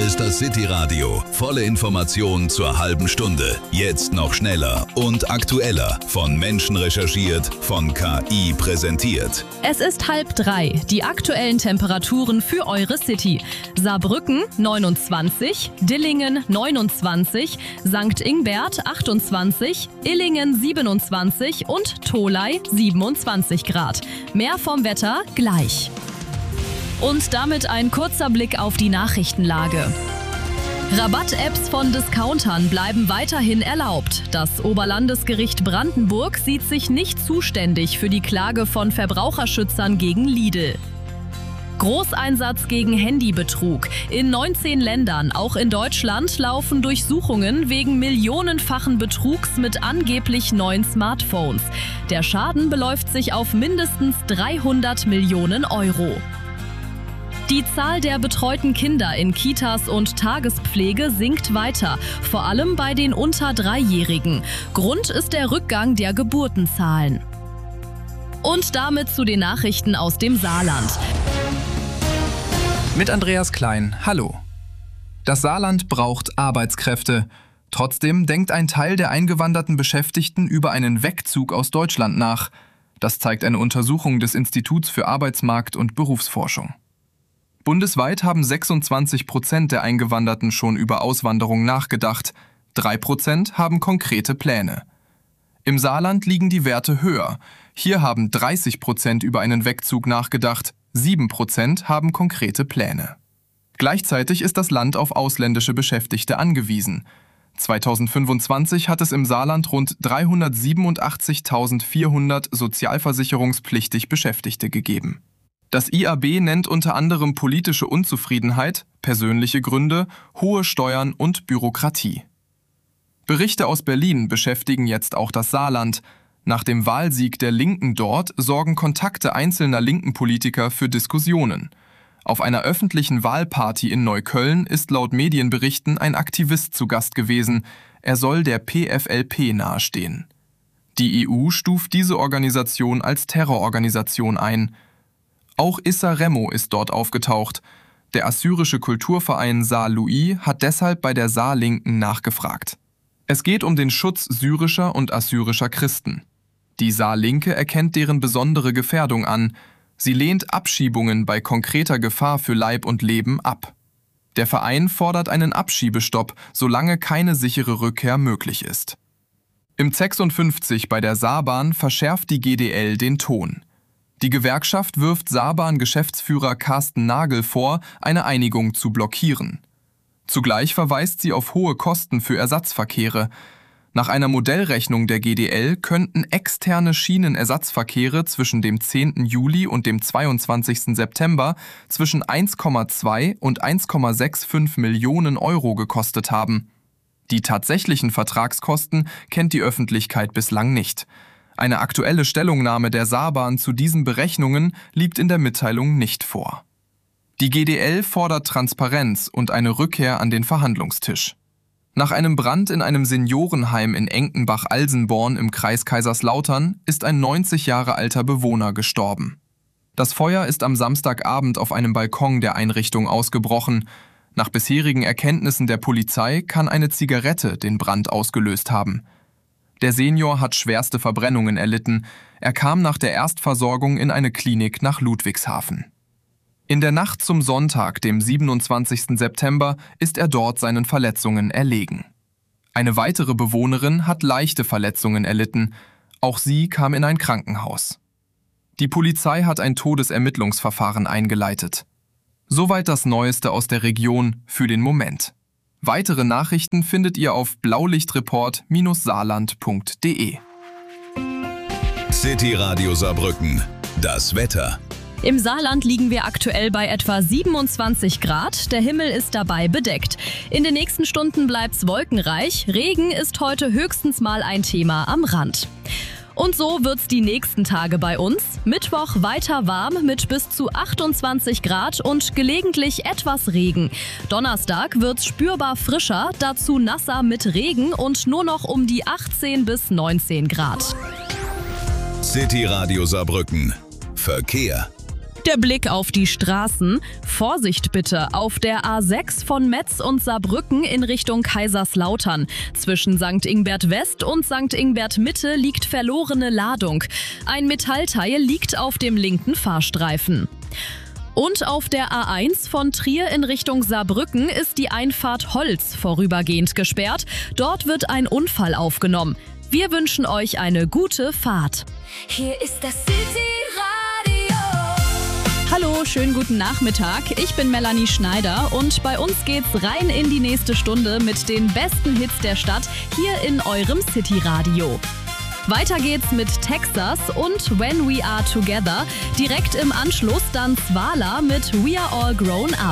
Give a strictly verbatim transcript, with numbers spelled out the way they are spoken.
ist das City Radio. Volle Informationen zur halben Stunde. Jetzt noch schneller und aktueller. Von Menschen recherchiert, von K I präsentiert. Es ist halb drei. Die aktuellen Temperaturen für eure City. Saarbrücken neunundzwanzig, Dillingen neunundzwanzig, Sankt Ingbert achtundzwanzig, Illingen siebenundzwanzig und Tholey siebenundzwanzig Grad. Mehr vom Wetter gleich. Und damit ein kurzer Blick auf die Nachrichtenlage. Rabatt-Apps von Discountern bleiben weiterhin erlaubt. Das Oberlandesgericht Brandenburg sieht sich nicht zuständig für die Klage von Verbraucherschützern gegen Lidl. Großeinsatz gegen Handybetrug. In neunzehn Ländern, auch in Deutschland, laufen Durchsuchungen wegen millionenfachen Betrugs mit angeblich neuen Smartphones. Der Schaden beläuft sich auf mindestens dreihundert Millionen Euro. Die Zahl der betreuten Kinder in Kitas und Tagespflege sinkt weiter, vor allem bei den unter Dreijährigen. Grund ist der Rückgang der Geburtenzahlen. Und damit zu den Nachrichten aus dem Saarland. Mit Andreas Klein, hallo. Das Saarland braucht Arbeitskräfte. Trotzdem denkt ein Teil der eingewanderten Beschäftigten über einen Wegzug aus Deutschland nach. Das zeigt eine Untersuchung des Instituts für Arbeitsmarkt- und Berufsforschung. Bundesweit haben sechsundzwanzig Prozent der Eingewanderten schon über Auswanderung nachgedacht. drei Prozent haben konkrete Pläne. Im Saarland liegen die Werte höher. Hier haben dreißig Prozent über einen Wegzug nachgedacht, sieben Prozent haben konkrete Pläne. Gleichzeitig ist das Land auf ausländische Beschäftigte angewiesen. zweitausendfünfundzwanzig hat es im Saarland rund dreihundertsiebenundachtzigtausendvierhundert sozialversicherungspflichtig Beschäftigte gegeben. Das I A B nennt unter anderem politische Unzufriedenheit, persönliche Gründe, hohe Steuern und Bürokratie. Berichte aus Berlin beschäftigen jetzt auch das Saarland. Nach dem Wahlsieg der Linken dort sorgen Kontakte einzelner linken Politiker für Diskussionen. Auf einer öffentlichen Wahlparty in Neukölln ist laut Medienberichten ein Aktivist zu Gast gewesen. Er soll der P F L P nahestehen. Die E U stuft diese Organisation als Terrororganisation ein. Auch Issa Remo ist dort aufgetaucht. Der assyrische Kulturverein Saar-Louis hat deshalb bei der Saarlinken nachgefragt. Es geht um den Schutz syrischer und assyrischer Christen. Die Saarlinke erkennt deren besondere Gefährdung an. Sie lehnt Abschiebungen bei konkreter Gefahr für Leib und Leben ab. Der Verein fordert einen Abschiebestopp, solange keine sichere Rückkehr möglich ist. Im sechsundfünfzig bei der Saarbahn verschärft die G D L den Ton. Die Gewerkschaft wirft Saarbahn-Geschäftsführer Carsten Nagel vor, eine Einigung zu blockieren. Zugleich verweist sie auf hohe Kosten für Ersatzverkehre. Nach einer Modellrechnung der G D L könnten externe Schienenersatzverkehre zwischen dem zehnten Juli und dem zweiundzwanzigsten September zwischen eins Komma zwei und eins Komma fünfundsechzig Millionen Euro gekostet haben. Die tatsächlichen Vertragskosten kennt die Öffentlichkeit bislang nicht. Eine aktuelle Stellungnahme der Saarbahn zu diesen Berechnungen liegt in der Mitteilung nicht vor. Die G D L fordert Transparenz und eine Rückkehr an den Verhandlungstisch. Nach einem Brand in einem Seniorenheim in Enkenbach-Alsenborn im Kreis Kaiserslautern ist ein neunzig Jahre alter Bewohner gestorben. Das Feuer ist am Samstagabend auf einem Balkon der Einrichtung ausgebrochen. Nach bisherigen Erkenntnissen der Polizei kann eine Zigarette den Brand ausgelöst haben. Der Senior hat schwerste Verbrennungen erlitten. Er kam nach der Erstversorgung in eine Klinik nach Ludwigshafen. In der Nacht zum Sonntag, dem siebenundzwanzigsten September, ist er dort seinen Verletzungen erlegen. Eine weitere Bewohnerin hat leichte Verletzungen erlitten. Auch sie kam in ein Krankenhaus. Die Polizei hat ein Todesermittlungsverfahren eingeleitet. Soweit das Neueste aus der Region für den Moment. Weitere Nachrichten findet ihr auf blaulichtreport Bindestrich saarland punkt de. City Radio Saarbrücken. Das Wetter. Im Saarland liegen wir aktuell bei etwa siebenundzwanzig Grad. Der Himmel ist dabei bedeckt. In den nächsten Stunden bleibt's wolkenreich. Regen ist heute höchstens mal ein Thema am Rand. Und so wird's die nächsten Tage bei uns. Mittwoch weiter warm mit bis zu achtundzwanzig Grad und gelegentlich etwas Regen. Donnerstag wird's spürbar frischer, dazu nasser mit Regen und nur noch um die achtzehn bis neunzehn Grad. City Radio Saarbrücken. Verkehr. Der Blick auf die Straßen. Vorsicht bitte auf der A sechs von Metz und Saarbrücken in Richtung Kaiserslautern. Zwischen Sankt Ingbert West und Sankt Ingbert Mitte liegt verlorene Ladung. Ein Metallteil liegt auf dem linken Fahrstreifen. Und auf der A eins von Trier in Richtung Saarbrücken ist die Einfahrt Holz vorübergehend gesperrt. Dort wird ein Unfall aufgenommen. Wir wünschen euch eine gute Fahrt. Hier ist das City Radio. Hallo, schönen guten Nachmittag. Ich bin Melanie Schneider und bei uns geht's rein in die nächste Stunde mit den besten Hits der Stadt hier in eurem City Radio. Weiter geht's mit Texas und When We Are Together. Direkt im Anschluss dann Swala mit We Are All Grown Up.